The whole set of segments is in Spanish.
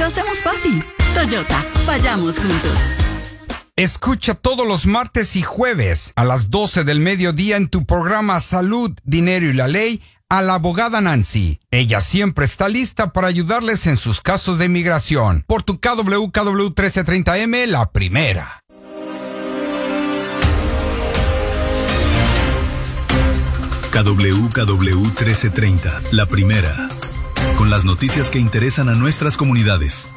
hacemos fácil. Toyota, vayamos juntos. Escucha todos los martes y jueves a las 12 del mediodía en tu programa Salud, Dinero y la Ley a la abogada Nancy. Ella siempre está lista para ayudarles en sus casos de inmigración. Por tu KWKW 1330M, la primera. KWKW 1330, la primera. Con las noticias que interesan a nuestras comunidades.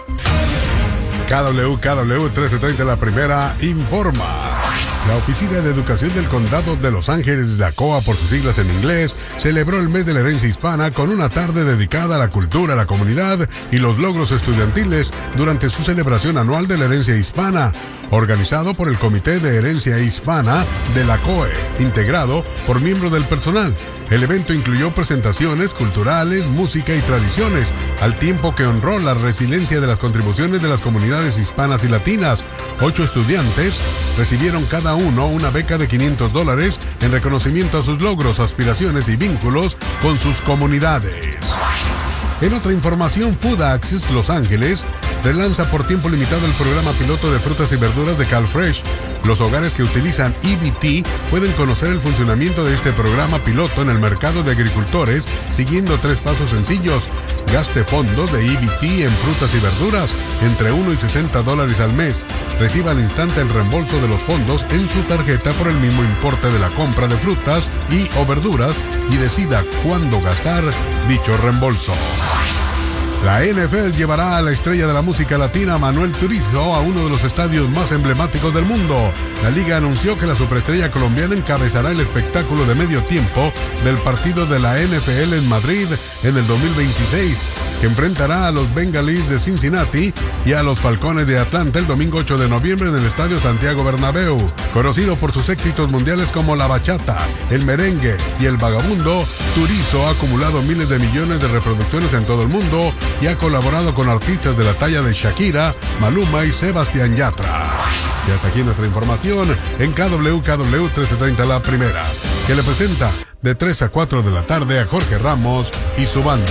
KWKW 1330, la primera, informa. La Oficina de Educación del Condado de Los Ángeles, la COA por sus siglas en inglés, celebró el mes de la herencia hispana con una tarde dedicada a la cultura, la comunidad y los logros estudiantiles durante su celebración anual de la herencia hispana, organizado por el Comité de Herencia Hispana de la COE, integrado por miembros del personal. El evento incluyó presentaciones culturales, música y tradiciones, al tiempo que honró la resiliencia de las contribuciones de las comunidades hispanas y latinas. 8 estudiantes recibieron cada uno una beca de $500 en reconocimiento a sus logros, aspiraciones y vínculos con sus comunidades. En otra información, Food Access Los Ángeles relanza por tiempo limitado el programa piloto de frutas y verduras de CalFresh. Los hogares que utilizan EBT pueden conocer el funcionamiento de este programa piloto en el mercado de agricultores siguiendo 3 pasos sencillos. Gaste fondos de EBT en frutas y verduras entre $1 y $60 al mes. Reciba al instante el reembolso de los fondos en su tarjeta por el mismo importe de la compra de frutas y o verduras y decida cuándo gastar dicho reembolso. La NFL llevará a la estrella de la música latina Manuel Turizo a uno de los estadios más emblemáticos del mundo. La liga anunció que la superestrella colombiana encabezará el espectáculo de medio tiempo del partido de la NFL en Madrid en el 2026, que enfrentará a los Bengalíes de Cincinnati y a los Falcones de Atlanta el domingo 8 de noviembre en el Estadio Santiago Bernabéu. Conocido por sus éxitos mundiales como la bachata, el merengue y el vagabundo, Turizo ha acumulado miles de millones de reproducciones en todo el mundo y ha colaborado con artistas de la talla de Shakira, Maluma y Sebastián Yatra. Y hasta aquí nuestra información en KWKW 1330, la primera, que le presenta de 3 a 4 de la tarde a Jorge Ramos y su banda.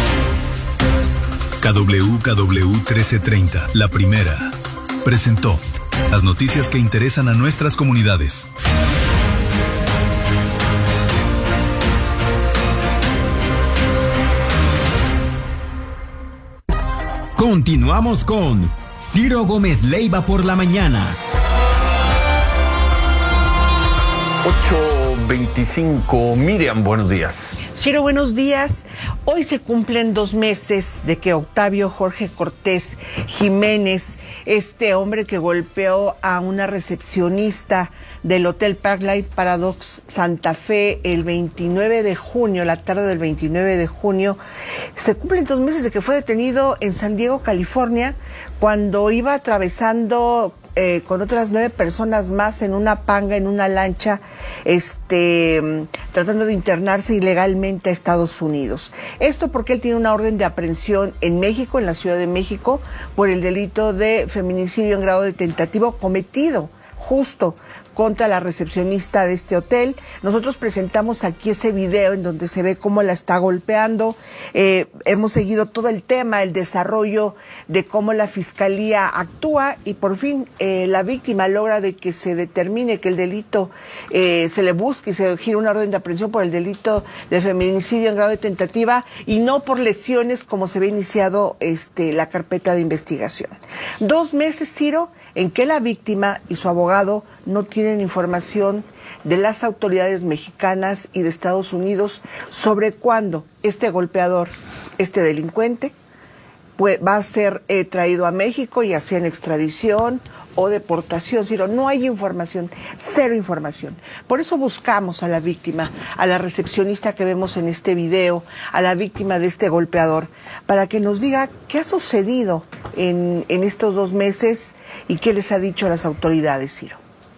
KWKW 1330, la primera, presentó las noticias que interesan a nuestras comunidades. Continuamos con Ciro Gómez Leiva por la mañana. 8:25. Miriam, buenos días. Ciro, buenos días. Hoy se cumplen 2 meses de que Octavio Jorge Cortés Jiménez, este hombre que golpeó a una recepcionista del Hotel Parklife Paradox Santa Fe el 29 de junio, la tarde del 29 de junio, se cumplen 2 meses de que fue detenido en San Diego, California, cuando iba atravesando con otras 9 personas más en una panga, en una lancha, tratando de internarse ilegalmente a Estados Unidos. Esto porque él tiene una orden de aprehensión en México, en la Ciudad de México, por el delito de feminicidio en grado de tentativo cometido justo contra la recepcionista de este hotel. Nosotros presentamos aquí ese video en donde se ve cómo la está golpeando. Hemos seguido todo el tema, el desarrollo de cómo la fiscalía actúa y por fin la víctima logra de que se determine que el delito se le busque y se gira una orden de aprehensión por el delito de feminicidio en grado de tentativa y no por lesiones como se ve iniciado la carpeta de investigación. 2 meses, Ciro, en que la víctima y su abogado no tienen información de las autoridades mexicanas y de Estados Unidos sobre cuándo este golpeador, este delincuente, va a ser traído a México, ya sea en extradición o deportación. Ciro, no hay información, 0 información. Por eso buscamos a la víctima, a la recepcionista que vemos en este video, a la víctima de este golpeador, para que nos diga qué ha sucedido en estos 2 meses y qué les ha dicho a las autoridades, Ciro.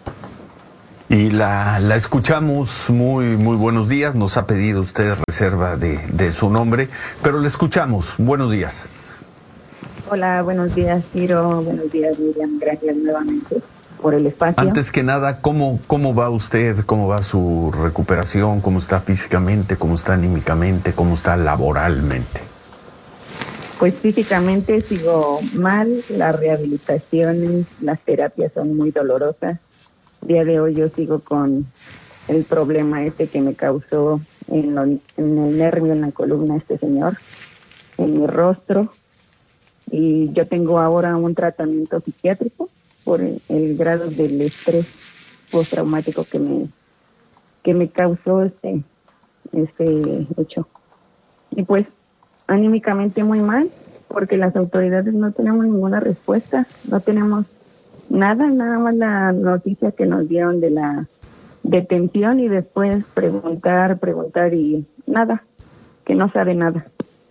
Y la escuchamos. Muy buenos días. Nos ha pedido usted reserva de su nombre, pero le escuchamos. Buenos días. Hola, buenos días, Ciro. Buenos días, Miriam. Gracias nuevamente por el espacio. Antes que nada, ¿cómo va usted? ¿Cómo va su recuperación? ¿Cómo está físicamente? ¿Cómo está anímicamente? ¿Cómo está laboralmente? Pues físicamente sigo mal, las rehabilitaciones, las terapias son muy dolorosas. Día de hoy yo sigo con el problema que me causó en el nervio, en la columna este señor, en mi rostro. Y yo tengo ahora un tratamiento psiquiátrico por el grado del estrés postraumático que me causó este hecho. Y pues anímicamente muy mal, porque las autoridades no tenemos ninguna respuesta, no tenemos nada más la noticia que nos dieron de la detención y después preguntar y nada, que no sabe nada.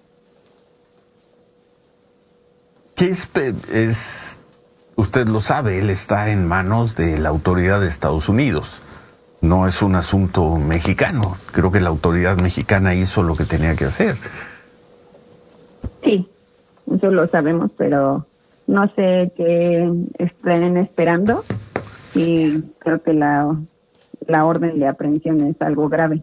¿Qué es? Usted lo sabe, él está en manos de la autoridad de Estados Unidos. No es un asunto mexicano. Creo que la autoridad mexicana hizo lo que tenía que hacer. Sí, eso lo sabemos, pero no sé qué estén esperando y creo que la orden de aprehensión es algo grave.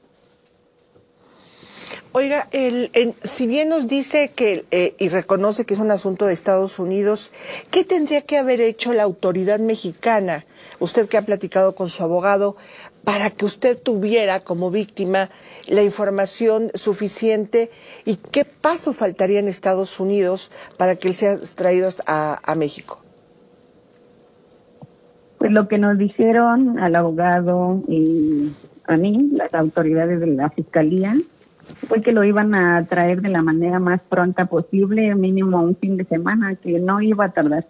Oiga, si bien nos dice que y reconoce que es un asunto de Estados Unidos, ¿qué tendría que haber hecho la autoridad mexicana, usted que ha platicado con su abogado, para que usted tuviera como víctima la información suficiente y qué paso faltaría en Estados Unidos para que él sea traído a México? Pues lo que nos dijeron al abogado y a mí, las autoridades de la Fiscalía, fue que lo iban a traer de la manera más pronta posible, mínimo un fin de semana, que no iba a tardar.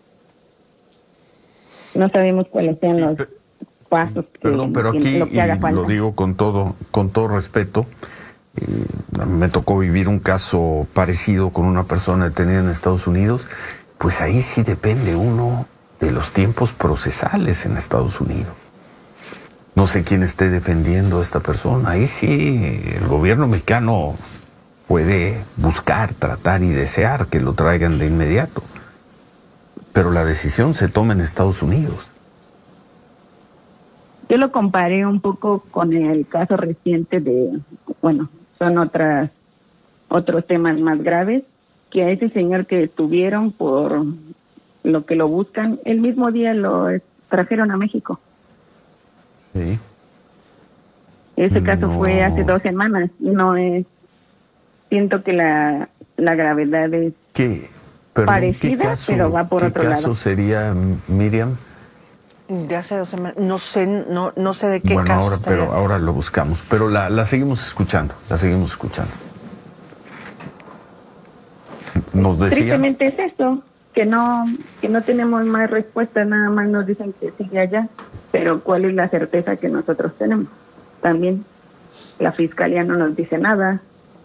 No sabemos cuáles sean los pasos. Perdón, pero aquí, y lo digo con todo respeto, me tocó vivir un caso parecido con una persona detenida en Estados Unidos, pues ahí sí depende uno de los tiempos procesales en Estados Unidos. No sé quién esté defendiendo a esta persona. Ahí sí, el gobierno mexicano puede buscar, tratar y desear que lo traigan de inmediato. Pero la decisión se toma en Estados Unidos. Yo lo comparé un poco con el caso reciente son otros temas más graves, que a ese señor que detuvieron por lo que lo buscan, el mismo día lo trajeron a México. Sí. Ese caso fue hace 2 semanas y siento que la gravedad es parecida, pero va por otro lado. ¿Qué caso sería, Miriam? De hace 2 semanas, no sé de qué caso estaría. Pero ahora lo buscamos, pero la seguimos escuchando, Nos decía... Tristemente es eso, que no tenemos más respuestas, nada más nos dicen que sigue allá, pero ¿cuál es la certeza que nosotros tenemos? También la Fiscalía no nos dice nada.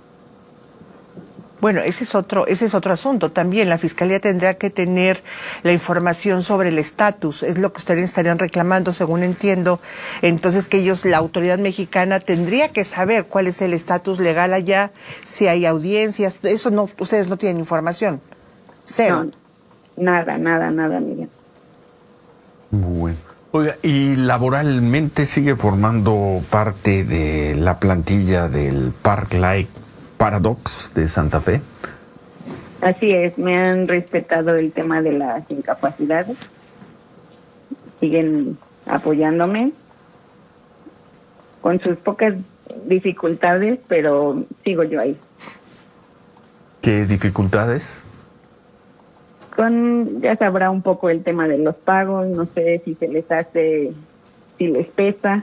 Bueno, ese es otro asunto. También la Fiscalía tendría que tener la información sobre el estatus. Es lo que ustedes estarían reclamando, según entiendo. Entonces, que la autoridad mexicana tendría que saber cuál es el estatus legal allá, si hay audiencias. Eso no, ustedes no tienen información. Cero. No, nada, Miriam. Bueno. Oiga, ¿y laboralmente sigue formando parte de la plantilla del Park Life Paradox de Santa Fe? Así es, me han respetado el tema de las incapacidades. Siguen apoyándome con sus pocas dificultades, pero sigo yo ahí. ¿Qué dificultades? Ya sabrá un poco el tema de los pagos, no sé si se les hace, si les pesa,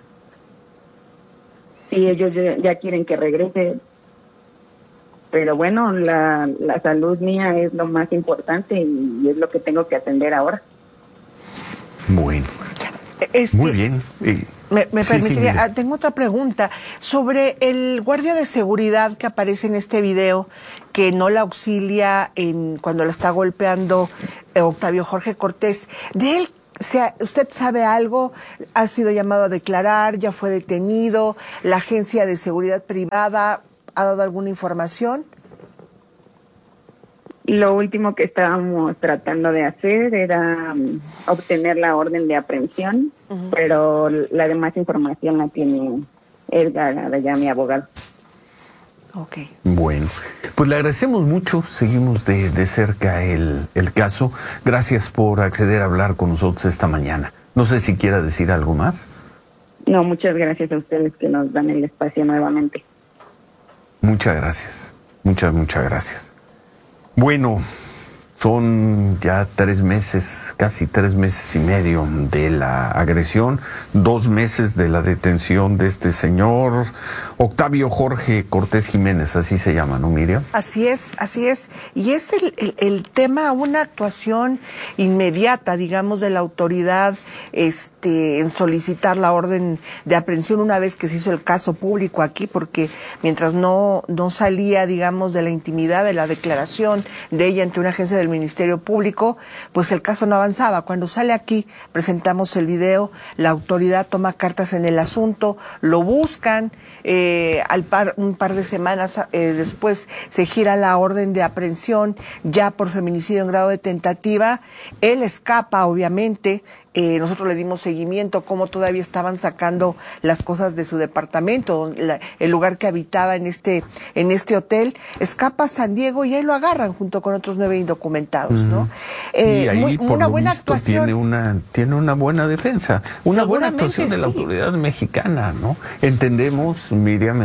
si ellos ya quieren que regrese. Pero bueno, la salud mía es lo más importante y es lo que tengo que atender ahora. Bueno, muy bien. Me permitiría, sí, tengo otra pregunta sobre el guardia de seguridad que aparece en este video, que no la auxilia cuando la está golpeando Octavio Jorge Cortés. De él, ¿usted sabe algo? ¿Ha sido llamado a declarar? ¿Ya fue detenido? ¿La agencia de seguridad privada ha dado alguna información? Lo último que estábamos tratando de hacer era obtener la orden de aprehensión, pero la demás información la tiene Edgar, ya mi abogado. Ok. Bueno, Pues le agradecemos mucho, seguimos de cerca el caso. Gracias por acceder a hablar con nosotros esta mañana. No sé si quiera decir algo más. No, muchas gracias a ustedes que nos dan el espacio nuevamente. Muchas gracias, muchas gracias. Bueno, son ya 3 meses, casi 3 meses y medio de la agresión, 2 meses de la detención de este señor Octavio Jorge Cortés Jiménez, así se llama, ¿no, Miriam? Así es. Y es el tema, una actuación inmediata, digamos, de la autoridad en solicitar la orden de aprehensión una vez que se hizo el caso público aquí, porque mientras no salía, digamos, de la intimidad de la declaración de ella ante una agencia del Ministerio Público, pues el caso no avanzaba. Cuando sale aquí, presentamos el video, la autoridad toma cartas en el asunto, lo buscan, un par de semanas después se gira la orden de aprehensión ya por feminicidio en grado de tentativa. Él escapa, obviamente. Nosotros le dimos seguimiento, cómo todavía estaban sacando las cosas de su departamento, el lugar que habitaba en este hotel. Escapa a San Diego y ahí lo agarran junto con otros 9 indocumentados, ¿no? Y ahí, por una lo buena visto, actuación. tiene una buena defensa, una buena actuación de la autoridad mexicana, ¿no? Entendemos, Miriam,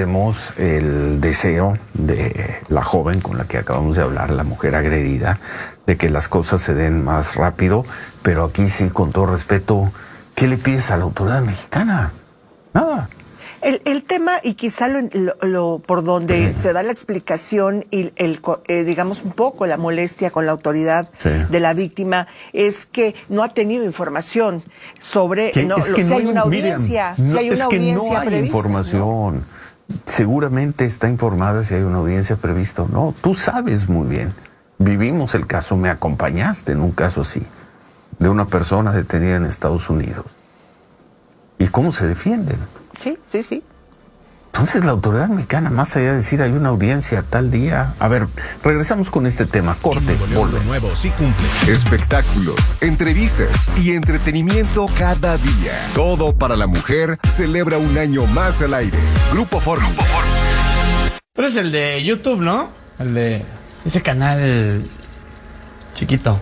el deseo de la joven con la que acabamos de hablar, la mujer agredida, de que las cosas se den más rápido, pero aquí sí, con todo respeto, ¿qué le pides a la autoridad mexicana? Nada. El tema, y quizá por donde se da la explicación y digamos un poco la molestia con la autoridad de la víctima, es que no ha tenido información sobre si hay una audiencia, prevista. Información. ¿No? Seguramente está informada si hay una audiencia prevista o no. Tú sabes muy bien. Vivimos el caso, me acompañaste en un caso así, de una persona detenida en Estados Unidos. ¿Y cómo se defienden? Sí. Entonces la autoridad mexicana, más allá de decir hay una audiencia tal día... A ver, regresamos con este tema. Corte, Lo nuevo sí cumple. Espectáculos, entrevistas y entretenimiento cada día. Todo para la mujer celebra un año más al aire. Grupo Fórmula. Tú eres el de YouTube, ¿no? El de ese canal chiquito.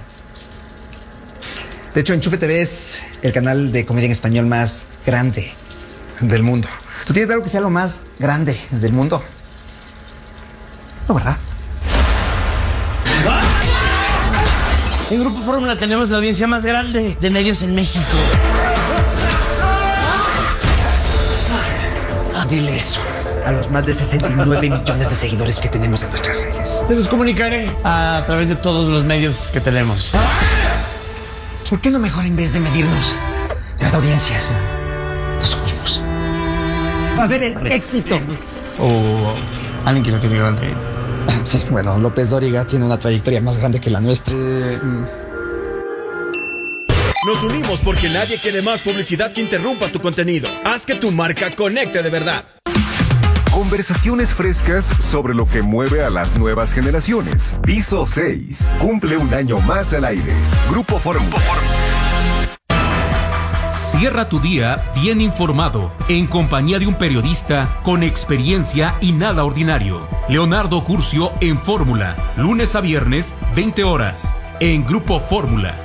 De hecho, Enchufe TV es el canal de comedia en español más grande del mundo. ¿Tú tienes algo que sea lo más grande del mundo? No, ¿verdad? En Grupo Fórmula tenemos la audiencia más grande de medios en México. Dile eso a los más de 69 millones de seguidores que tenemos en nuestras redes. Te los comunicaré a través de todos los medios que tenemos. ¿Por qué no mejor, en vez de medirnos las audiencias, nos unimos? Va a ser el éxito. O alguien que lo tiene grande. Sí, bueno, López Dóriga tiene una trayectoria más grande que la nuestra. Nos unimos porque nadie quiere más publicidad que interrumpa tu contenido. Haz que tu marca conecte de verdad. Conversaciones frescas sobre lo que mueve a las nuevas generaciones. Piso 6 cumple un año más al aire. Grupo Fórmula. Cierra tu día bien informado, en compañía de un periodista con experiencia y nada ordinario. Leonardo Curcio en Fórmula, lunes a viernes, 20 horas, en Grupo Fórmula.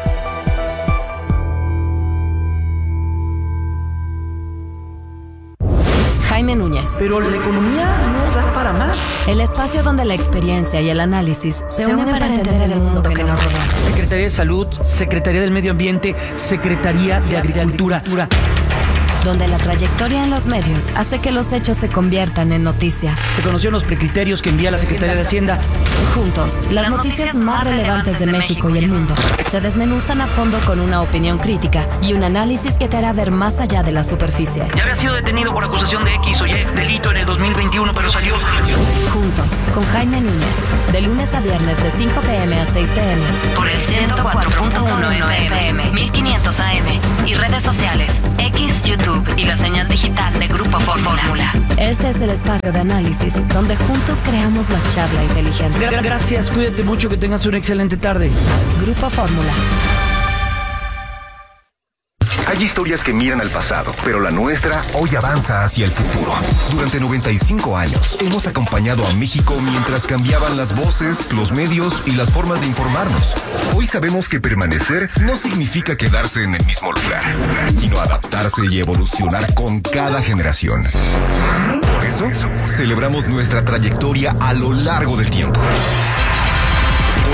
Jaime Núñez. Pero la economía no da para más. El espacio donde la experiencia y el análisis se unen para entender el mundo que nos rodea. Secretaría de Salud, Secretaría del Medio Ambiente, Secretaría de Agricultura. Donde la trayectoria en los medios hace que los hechos se conviertan en noticia. Se conocieron los precriterios que envía la Secretaría de Hacienda. Juntos, las noticias más relevantes de México y el mundo se desmenuzan a fondo con una opinión crítica y un análisis que te hará ver más allá de la superficie. Ya había sido detenido por acusación de X o Y delito en el 2021, pero salió. Juntos, con Jaime Núñez, de lunes a viernes de 5 p.m. a 6 p.m. por el 104.1 FM, 1500 AM y redes sociales, X, YouTube y la señal digital de Grupo Fórmula. Este es el espacio de análisis donde juntos creamos la charla inteligente. Gracias, cuídate mucho, que tengas una excelente tarde. Grupo Fórmula. Hay historias que miran al pasado, pero la nuestra hoy avanza hacia el futuro. Durante 95 años hemos acompañado a México mientras cambiaban las voces, los medios y las formas de informarnos. Hoy sabemos que permanecer no significa quedarse en el mismo lugar, sino adaptarse y evolucionar con cada generación. Por eso, celebramos nuestra trayectoria a lo largo del tiempo.